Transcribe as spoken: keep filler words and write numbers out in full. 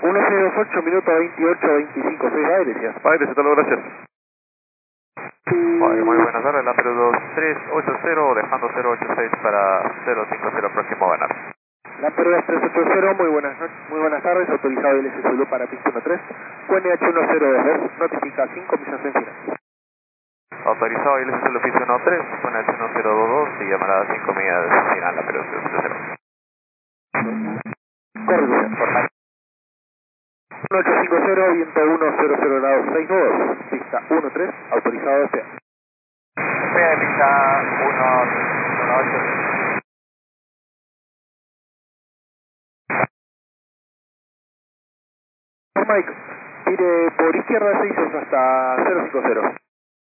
uno seis dos ocho, minuto veintiocho veinticinco, seis aire, ya. Aire, hasta luego, gracias. Muy, muy buenas tardes, la Perú dos tres ocho cero, dejando cero ocho seis para cero cinco cero, próximo ganar. La Perú dos tres ocho cero, muy buenas noches, muy buenas tardes, autorizado L S Zulu para pista uno tres, Q N H uno cero dos dos, notifica cinco millas en final. Autorizado L S Zulu pista uno tres, Q N H uno cero dos dos y llamará cinco millas de final, la Perú dos tres ocho cero. Correcto, formal. uno ocho cinco cero, viento uno cero cero grados seis dos, pista uno tres, autorizado de sea. Pista uno ocho. Mike, tire por izquierda seis hasta cero cinco cero.